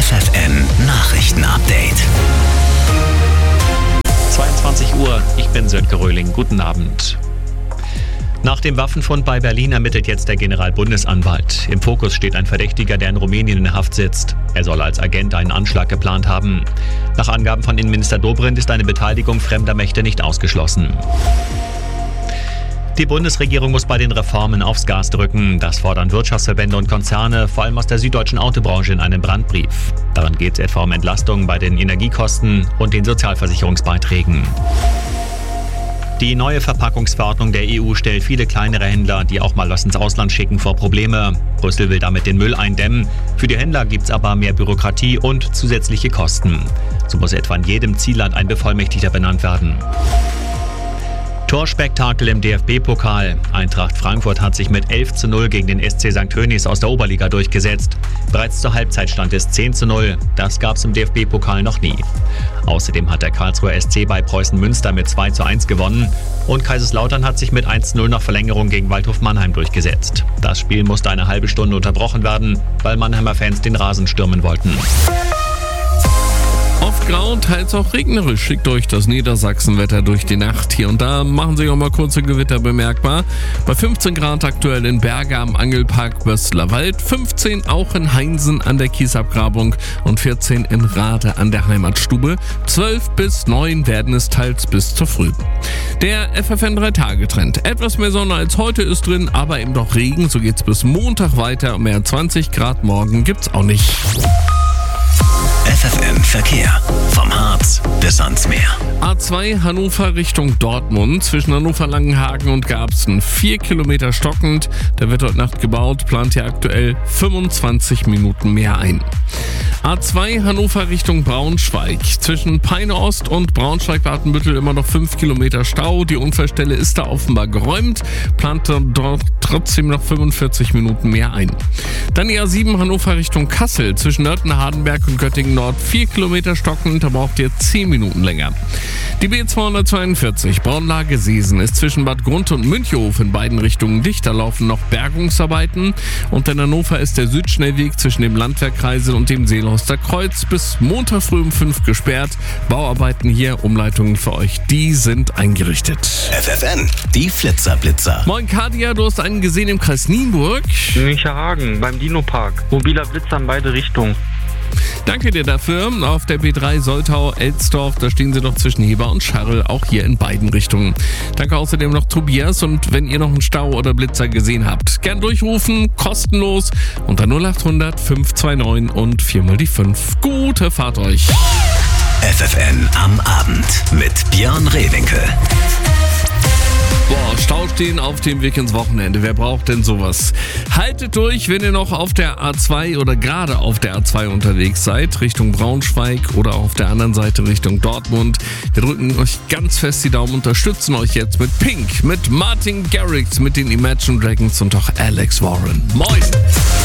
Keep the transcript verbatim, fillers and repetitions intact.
F F M Nachrichten-Update. zweiundzwanzig Uhr, ich bin Sönke Röhling. Guten Abend. Nach dem Waffenfund bei Berlin ermittelt jetzt der Generalbundesanwalt. Im Fokus steht ein Verdächtiger, der in Rumänien in Haft sitzt. Er soll als Agent einen Anschlag geplant haben. Nach Angaben von Innenminister Dobrindt ist eine Beteiligung fremder Mächte nicht ausgeschlossen. Die Bundesregierung muss bei den Reformen aufs Gas drücken. Das fordern Wirtschaftsverbände und Konzerne, vor allem aus der süddeutschen Autobranche, in einem Brandbrief. Darin geht es etwa um Entlastungen bei den Energiekosten und den Sozialversicherungsbeiträgen. Die neue Verpackungsverordnung der E U stellt viele kleinere Händler, die auch mal was ins Ausland schicken, vor Probleme. Brüssel will damit den Müll eindämmen. Für die Händler gibt es aber mehr Bürokratie und zusätzliche Kosten. So muss etwa in jedem Zielland ein Bevollmächtigter benannt werden. Torspektakel im D F B-Pokal. Eintracht Frankfurt hat sich mit elf zu null gegen den S C Sankt Tönnies aus der Oberliga durchgesetzt. Bereits zur Halbzeit stand es zehn zu null. Das gab es im D F B-Pokal noch nie. Außerdem hat der Karlsruher S C bei Preußen Münster mit zwei zu eins gewonnen. Und Kaiserslautern hat sich mit eins zu null nach Verlängerung gegen Waldhof Mannheim durchgesetzt. Das Spiel musste eine halbe Stunde unterbrochen werden, weil Mannheimer Fans den Rasen stürmen wollten. Oft grau, teils auch regnerisch schickt euch das Niedersachsenwetter durch die Nacht. Hier und da machen sich auch mal kurze Gewitter bemerkbar. Bei fünfzehn Grad aktuell in Berge am Angelpark Böstlerwald, fünfzehn auch in Heinsen an der Kiesabgrabung und vierzehn in Rade an der Heimatstube. zwölf bis neun werden es teils bis zur Früh. Der F F N drei Tage Trend. Etwas mehr Sonne als heute ist drin, aber eben doch Regen. So geht's bis Montag weiter. Mehr zwanzig Grad morgen gibt's auch nicht. F F M Verkehr. Vom Harz bis ans Meer. A zwei Hannover Richtung Dortmund. Zwischen Hannover-Langenhagen und Garbsen vier Kilometer stockend. Da wird dort Nacht gebaut. Plant hier aktuell fünfundzwanzig Minuten mehr ein. A zwei Hannover Richtung Braunschweig. Zwischen Peine Ost und Braunschweig-Watenbüttel immer noch fünf Kilometer Stau. Die Unfallstelle ist da offenbar geräumt. Plant dort trotzdem noch fünfundvierzig Minuten mehr ein. Dann die A sieben Hannover Richtung Kassel. Zwischen Nörten, Hardenberg und Göttingen Nord vier Kilometer stockend. Da braucht ihr zehn Minuten länger. Die B zweihundertzweiundvierzig Braunlage Seesen ist zwischen Bad Grund und Münchhof in beiden Richtungen dicht. Da laufen noch Bergungsarbeiten. Und in Hannover ist der Südschnellweg zwischen dem Landwehrkreisel und dem Seelhorster Kreuz bis Montag früh um fünf gesperrt. Bauarbeiten hier, Umleitungen für euch, die sind eingerichtet. F F N, die Flitzerblitzer. Moin Kadia, du hast einen gesehen im Kreis Nienburg. Müncherhagen, beim Dino-Park. Mobiler Blitzer in beide Richtungen. Danke dir dafür. Auf der B drei Soltau-Elsdorf, da stehen sie noch zwischen Heber und Scharrel, auch hier in beiden Richtungen. Danke außerdem noch Tobias, und wenn ihr noch einen Stau oder Blitzer gesehen habt, gern durchrufen, kostenlos unter null acht hundert fünf zwei neun und viermal die fünf. Gute Fahrt euch. F F N am Abend mit Björn Rehwinkel. Boah, Stau stehen auf dem Weg ins Wochenende. Wer braucht denn sowas? Haltet durch, wenn ihr noch auf der A zwei oder gerade auf der A zwei unterwegs seid, Richtung Braunschweig oder auf der anderen Seite Richtung Dortmund. Wir drücken euch ganz fest die Daumen, unterstützen euch jetzt mit Pink, mit Martin Garrix, mit den Imagine Dragons und auch Alex Warren. Moin!